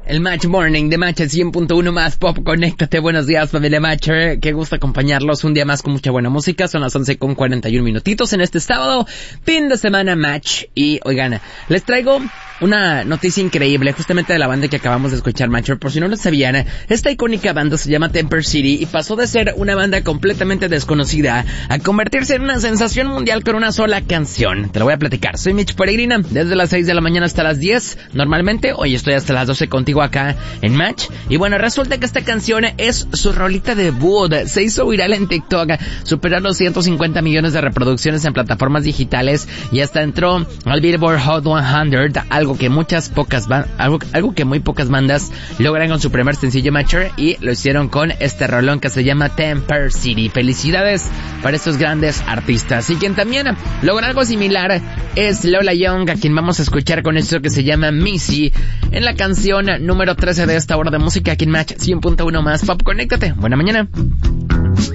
El Match Morning de Match 100.1 más Pop. Conéctate, buenos días familia Matcher, qué gusto acompañarlos un día más con mucha buena música. Son las 11:41 minutitos en este sábado, fin de semana Match. Y oigan, les traigo una noticia increíble justamente de la banda que acabamos de escuchar, Matcher. Por si no lo sabían, esta icónica banda se llama Temper City y pasó de ser una banda completamente desconocida a convertirse en una sensación mundial con una sola canción. Te lo voy a platicar. Soy Mitch Peregrina, desde las 6 de la mañana hasta las 10 normalmente. Hoy estoy hasta las 12 contigo acá en Match. Y bueno, resulta que esta canción es su rolita debut. Se hizo viral en TikTok, superó los 150 millones de reproducciones en plataformas digitales y hasta entró al Billboard Hot 100, algo que muy pocas bandas logran con su primer sencillo Matcher, y lo hicieron con este rolón que se llama Temper City. Felicidades para estos grandes artistas. Y quien también logra algo similar es Lola Young, a quien vamos a escuchar con esto que se llama Missy en la canción número 13 de esta hora de música aquí en Match 100.1 más Pop. Conéctate. Buena mañana.